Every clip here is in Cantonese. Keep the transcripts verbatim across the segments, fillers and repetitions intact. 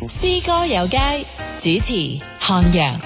詩歌有街，主持漢陽。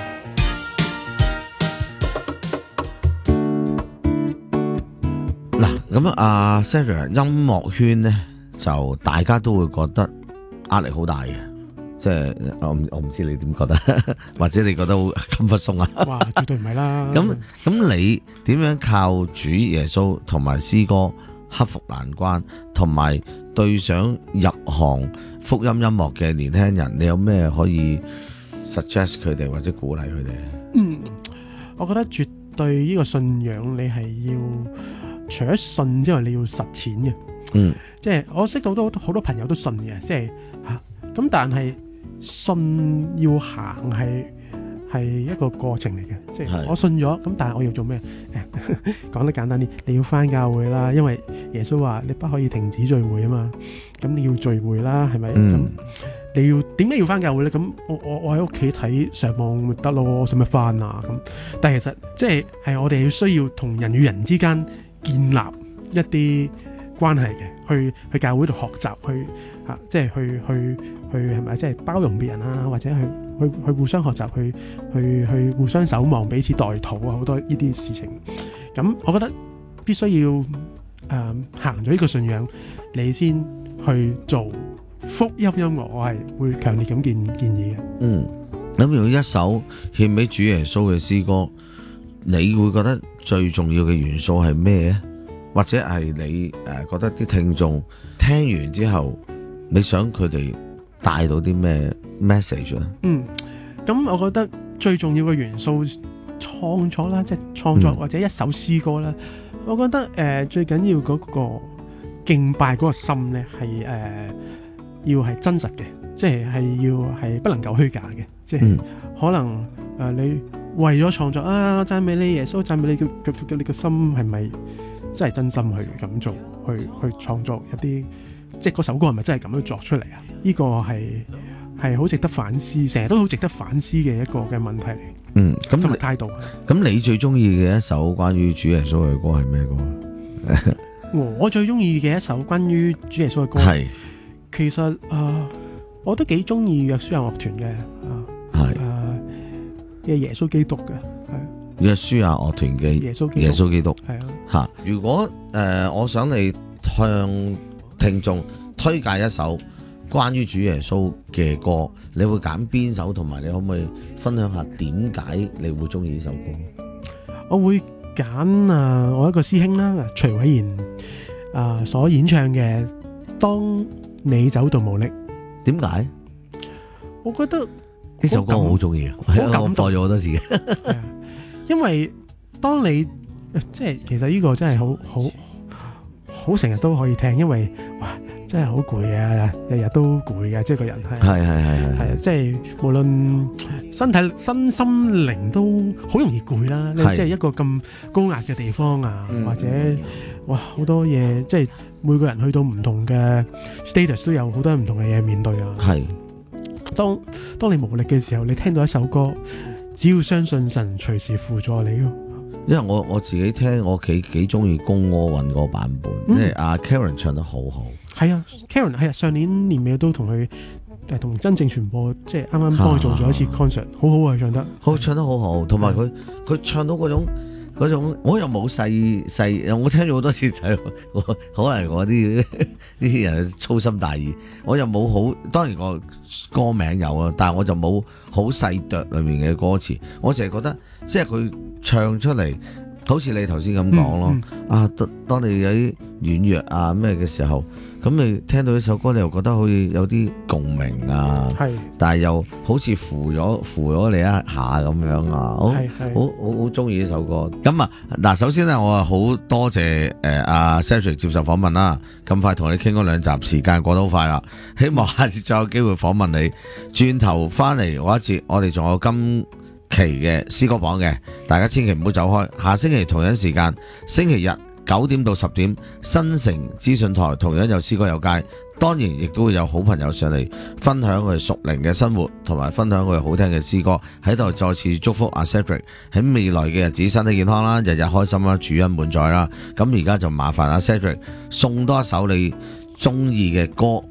嗱，咁啊 Cedric 音樂圈咧，就大家都會覺得壓力好大嘅，即係我唔我唔知你點覺得，或者你覺得好襟忽鬆啊？ 哇，絕對唔係啦。 咁咁你點樣靠主耶穌同埋詩歌克服難關，同埋對想入行福音音樂嘅年輕人，你有咩可以 suggest 佢哋或者鼓勵佢哋？ 嗯，我覺得絕對呢個信仰你係要除咗信之外，你要實踐嘅。 嗯， 即係我識到好多好多朋友都信嘅，即係嚇咁，但係信要行係係一個過程嚟嘅。即係我信咗，咁但係我要做咩？講得簡單啲，你要返教會啦，因為耶穌話你不可以停止聚會啊嘛。咁你要聚會啦，係咪？咁、嗯、你要點解要返教會咧？咁我我我喺屋企睇上網咪得咯，使乜返啊？咁但係其實即係係我哋需要同人與人之間建立一啲關係嘅，去去教會度學習，去嚇、啊，即係去去去係咪？即係包容別人啊，或者去去去互相學習，去去去互相守望，彼此代禱啊，好多呢啲事情。咁我覺得必須要誒、呃、行咗呢個信仰，你先去做福音音樂，我係會強烈咁建建議嘅。 嗯，咁如果一首獻俾主耶穌嘅詩歌，你會覺得最重要嘅元素係咩咧？或者係你誒覺得啲聽眾聽完之後，你想佢哋帶到啲咩 message 啊？ 嗯，咁我覺得最重要嘅元素創作啦，即係創作或者一首詩歌啦。嗯、我覺得誒、呃、最緊要嗰個敬拜嗰個心咧係誒要係真實嘅，即係係要係不能夠虛假嘅，即係、嗯、可能誒、呃、你為咗創作啊讚美你耶穌，讚美你嘅嘅你個心係咪真係真心去咁做，去去創作一啲，即係嗰首歌係咪真係咁樣作出嚟啊？呢、這個係係好值得反思，成日都好值得反思嘅一個嘅問題嚟。 嗯，咁同埋態度。 咁你最中意嘅一首關於主耶穌嘅歌係咩歌？ 我最中意嘅一首關於主耶穌嘅歌係，其實啊、呃，我都幾中意約書亞樂團嘅啊，係啊嘅耶穌基督嘅。 約書亞樂團嘅耶穌耶穌基督係啊吓，如果誒、呃、我想你向聽眾推介一首關於主耶穌嘅歌，你會揀邊首？同埋你可唔可以分享下點解你會中意呢首歌？ 我會揀啊我一個師兄啦，徐偉賢啊所演唱嘅《當你走到無力》。 點解？我覺得呢首歌我好中意啊，我播咗好多次。 因為當你即係其實呢個真係好好好成日都可以聽，因為哇真係好攰嘅，日日都攰嘅，即係個人係係係係係即係無論身體身心靈都好容易攰啦。你即係一個咁高壓嘅地方啊，或者哇好多嘢，即係每個人去到唔同嘅 status 都有好多唔同嘅嘢面對啊。係當當你無力嘅時候，你聽到一首歌，只要相信神隨時輔助你咯。 因為我我自己聽，我幾幾中意龔柯允個版本，因為阿 Karen 唱得好好。係啊 ，Karen 係啊，上年年尾都同佢誒同真正傳播，即係啱啱幫佢做咗一次 concert，好好啊，唱得好，唱得好好，同埋佢佢唱到嗰種嗰種，我又冇細細，我聽咗好多次就係我可能我啲呢啲人粗心大意，我又冇好，當然個歌名有啊，但係我就冇好細啄裏面嘅歌詞，我淨係覺得即係佢唱出嚟，好似你頭先咁講咯，嗯嗯、啊，當當你有啲軟弱啊咩嘅時候，咁你聽到呢首歌，你又覺得好似有啲共鳴啊，係，但係又好似扶咗扶咗你一下咁樣啊，好好好好中意呢首歌。咁啊，嗱，首先咧，我啊好多謝誒阿 Cedric 接受訪問啦，咁快同你傾咗兩集，時間過得好快啦，希望下次再有機會訪問你。轉頭翻嚟嗰一節，我哋仲有今期嘅詩歌榜嘅，大家千祈唔好走開。下星期同樣時間，星期日九點到十點，新城資訊台同樣有詩歌有街，當然亦都會有好朋友上嚟分享佢屬靈嘅生活，同埋分享佢好聽嘅詩歌。喺度再次祝福阿 Cedric 喺未來嘅日子身體健康啦，日日開心啦，主恩滿載啦。咁而家就麻煩阿 Cedric 送多一首你中意嘅歌